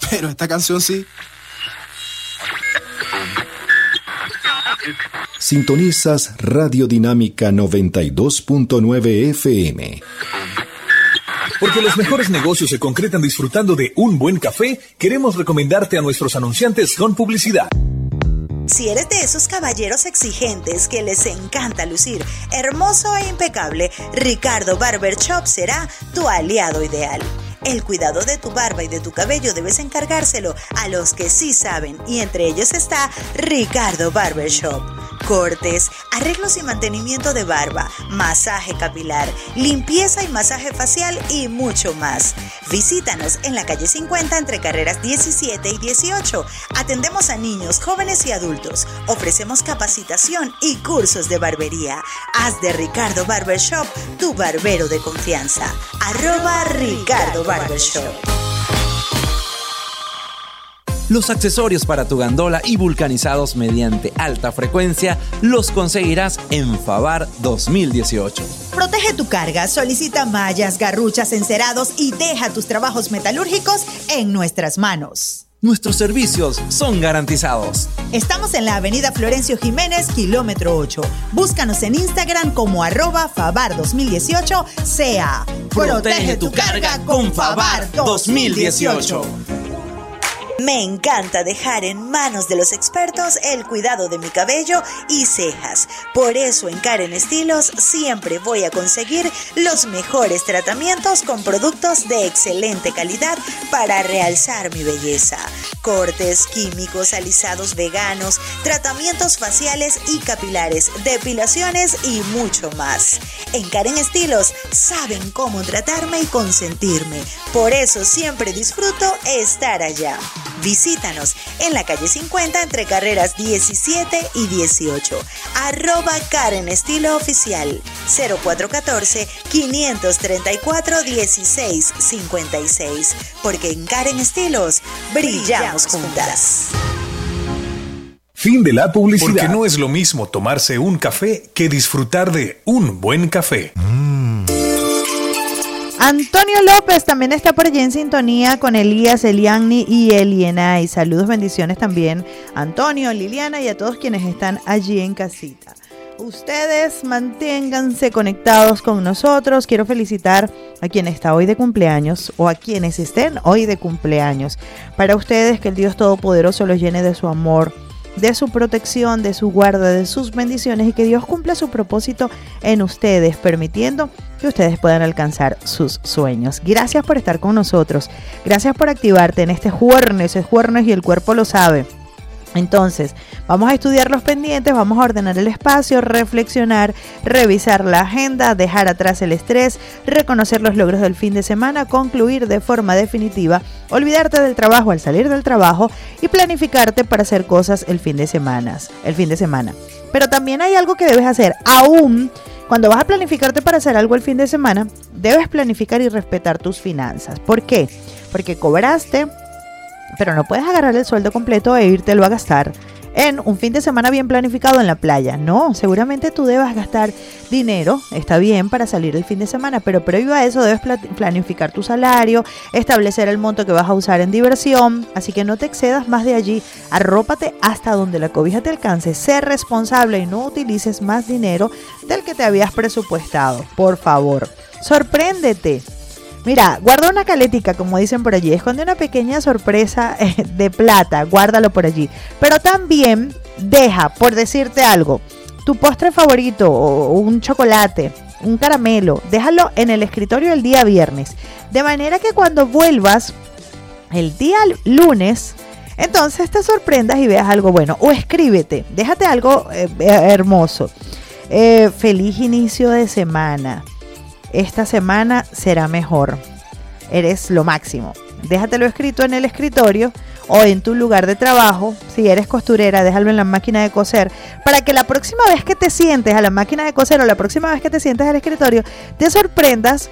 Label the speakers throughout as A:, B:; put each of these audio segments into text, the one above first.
A: pero esta canción sí.
B: Sintonizas Radio Dinámica 92.9 FM.
C: Porque los mejores negocios se concretan disfrutando de un buen café, queremos recomendarte a nuestros anunciantes con publicidad.
D: Si eres de esos caballeros exigentes que les encanta lucir hermoso e impecable, Ricardo Barber Shop será tu aliado ideal. El cuidado de tu barba y de tu cabello debes encargárselo a los que sí saben, y entre ellos está Ricardo Barber Shop. Cortes, arreglos y mantenimiento de barba, masaje capilar, limpieza y masaje facial y mucho más. Visítanos en la calle 50 entre carreras 17 y 18. Atendemos a niños, jóvenes y adultos. Ofrecemos capacitación y cursos de barbería. Haz de Ricardo Barber Shop tu barbero de confianza. @Ricardo Barber Shop.
E: Los accesorios para tu gandola y vulcanizados mediante alta frecuencia los conseguirás en Favar 2018.
D: Protege tu carga, solicita mallas, garruchas, encerados y deja tus trabajos metalúrgicos en nuestras manos.
E: Nuestros servicios son garantizados.
D: Estamos en la avenida Florencio Jiménez, kilómetro 8. Búscanos en Instagram como @Favar 2018 CA.
E: Protege tu carga con Favar 2018.
D: Me encanta dejar en manos de los expertos el cuidado de mi cabello y cejas. Por eso en Karen Estilos siempre voy a conseguir los mejores tratamientos con productos de excelente calidad para realzar mi belleza. Cortes, químicos, alisados veganos, tratamientos faciales y capilares, depilaciones y mucho más. En Karen Estilos saben cómo tratarme y consentirme. Por eso siempre disfruto estar allá. Visítanos en la calle 50 entre carreras 17 y 18. @Karen Estilo Oficial. 0414-534-1656. Porque en Karen Estilos brillamos juntas.
C: Fin de la publicidad. Porque no es lo mismo tomarse un café que disfrutar de un buen café.
F: Antonio López también está por allí en sintonía con Elías, Elianni y Elienay. Saludos, bendiciones también a Antonio, Liliana y a todos quienes están allí en casita. Ustedes manténganse conectados con nosotros. Quiero felicitar a quien está hoy de cumpleaños o a quienes estén hoy de cumpleaños. Para ustedes, que el Dios Todopoderoso los llene de su amor, de su protección, de su guarda, de sus bendiciones, y que Dios cumpla su propósito en ustedes, permitiendo que ustedes puedan alcanzar sus sueños. Gracias por estar con nosotros. Gracias por activarte en este jueves y el cuerpo lo sabe. Entonces, vamos a estudiar los pendientes, vamos a ordenar el espacio, reflexionar, revisar la agenda, dejar atrás el estrés, reconocer los logros del fin de semana, concluir de forma definitiva, olvidarte del trabajo al salir del trabajo y planificarte para hacer cosas el fin de semana. Pero también hay algo que debes hacer. Aún cuando vas a planificarte para hacer algo el fin de semana, debes planificar y respetar tus finanzas. ¿Por qué? Porque cobraste, pero no puedes agarrar el sueldo completo e írtelo a gastar en un fin de semana bien planificado en la playa. No, seguramente tú debas gastar dinero, está bien, para salir el fin de semana, pero previo a eso debes planificar tu salario, establecer el monto que vas a usar en diversión, así que no te excedas más de allí. Arrópate hasta donde la cobija te alcance, sé responsable y no utilices más dinero del que te habías presupuestado, por favor. Sorpréndete. Mira, guarda una caletica, como dicen por allí, esconde una pequeña sorpresa de plata, guárdalo por allí. Pero también deja, por decirte algo, tu postre favorito, o un chocolate, un caramelo, déjalo en el escritorio el día viernes. De manera que cuando vuelvas el día lunes, entonces te sorprendas y veas algo bueno. O escríbete, déjate algo hermoso. Feliz inicio de semana. Esta semana será mejor. Eres lo máximo. Déjatelo escrito en el escritorio o en tu lugar de trabajo. Si eres costurera, déjalo en la máquina de coser, para que la próxima vez que te sientes a la máquina de coser o la próxima vez que te sientes al escritorio, te sorprendas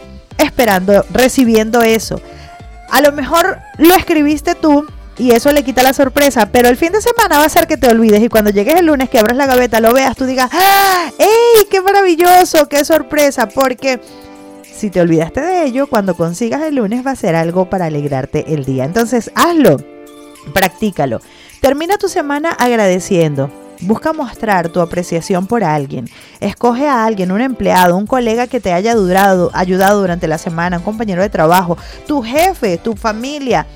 F: recibiendo eso. A lo mejor lo escribiste tú y eso le quita la sorpresa, pero el fin de semana va a ser que te olvides, y cuando llegues el lunes, que abras la gaveta, lo veas, tú digas, ¡ah! ¡Ey! ¡Qué maravilloso! ¡Qué sorpresa! Porque Si te olvidaste de ello, cuando consigas el lunes va a ser algo para alegrarte el día. Entonces, hazlo, practícalo. Termina tu semana agradeciendo. Busca mostrar tu apreciación por alguien. Escoge a alguien, un empleado, un colega que te haya ayudado durante la semana, un compañero de trabajo, tu jefe, tu familia,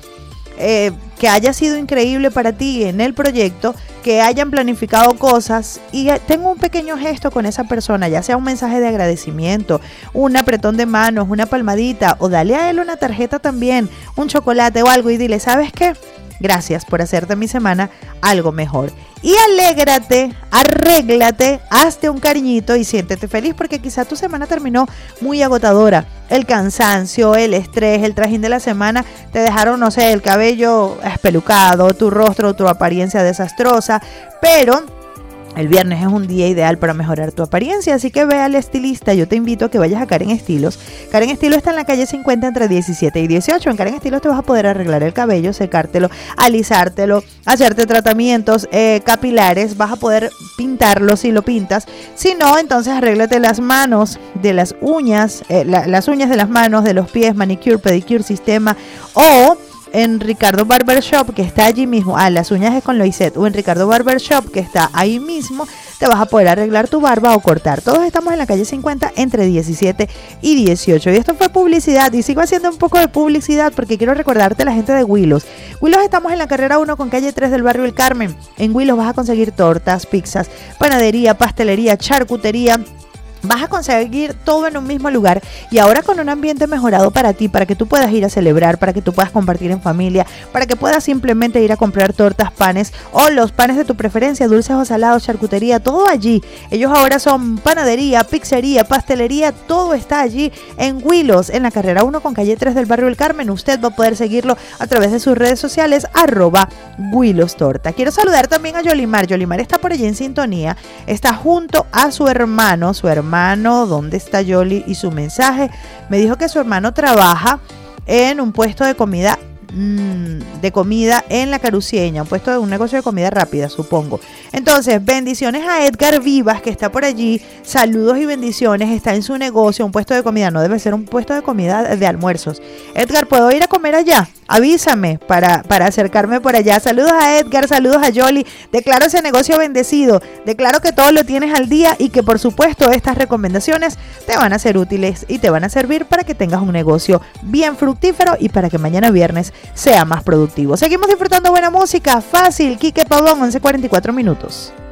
F: que haya sido increíble para ti en el proyecto, que hayan planificado cosas y tenga un pequeño gesto con esa persona, ya sea un mensaje de agradecimiento, un apretón de manos, una palmadita, o dale a él una tarjeta también, un chocolate o algo y dile, ¿sabes qué? Gracias por hacer de mi semana algo mejor. Y alégrate, arréglate, hazte un cariñito y siéntete feliz porque quizá tu semana terminó muy agotadora. El cansancio, el estrés, el trajín de la semana te dejaron, no sé, el cabello espelucado, tu rostro, tu apariencia desastrosa, pero el viernes es un día ideal para mejorar tu apariencia, así que ve al estilista. Yo te invito a que vayas a Karen Estilos. Karen Estilos está en la calle 50 entre 17 y 18. En Karen Estilos te vas a poder arreglar el cabello, secártelo, alisártelo, hacerte tratamientos capilares, vas a poder pintarlo si lo pintas. Si no, entonces arréglate las manos de las uñas, las uñas de las manos, de los pies, manicure, pedicure, sistema, o en Ricardo Barber Shop, que está allí mismo, las uñas es con Loiset, o en Ricardo Barber Shop, que está ahí mismo, te vas a poder arreglar tu barba o cortar. Todos estamos en la calle 50 entre 17 y 18. Y esto fue publicidad, y sigo haciendo un poco de publicidad porque quiero recordarte a la gente de Willows. Willows estamos en la carrera 1 con calle 3 del barrio El Carmen. En Willows vas a conseguir tortas, pizzas, panadería, pastelería, charcutería. Vas a conseguir todo en un mismo lugar y ahora con un ambiente mejorado para ti, para que tú puedas ir a celebrar, para que tú puedas compartir en familia, para que puedas simplemente ir a comprar tortas, panes o los panes de tu preferencia, dulces o salados, charcutería, todo allí. Ellos ahora son panadería, pizzería, pastelería, todo está allí en Willows, en la carrera 1 con calle 3 del barrio El Carmen. Usted va a poder seguirlo a través de sus redes sociales, @Willows Torta. Quiero saludar también a Yolimar. Yolimar está por allí en sintonía, está junto a su hermano, ¿dónde está Yoli? Y su mensaje, me dijo que su hermano trabaja en un puesto de comida en la Carucieña, un negocio de comida rápida, supongo. Entonces, bendiciones a Edgar Vivas, que está por allí, saludos y bendiciones, está en su negocio, un puesto de comida, no debe ser un puesto de comida de almuerzos. Edgar, ¿puedo ir a comer allá? Avísame para acercarme por allá. Saludos a Edgar, saludos a Yoli. Declaro ese negocio bendecido, declaro que todo lo tienes al día y que por supuesto estas recomendaciones te van a ser útiles y te van a servir para que tengas un negocio bien fructífero y para que mañana viernes sea más productivo. Seguimos disfrutando buena música, fácil, Quique Pavón, 11:44 minutos.